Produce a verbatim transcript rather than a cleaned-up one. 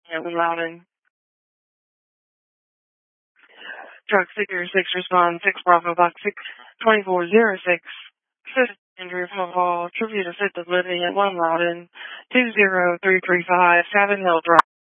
Yeah, Loudon. Truck Seeker six respond six Bravo Box six twenty-four zero six. Assist Andrew Football. Tribute assisted living at one Loudon two zero three three five Cabin Hill Drive.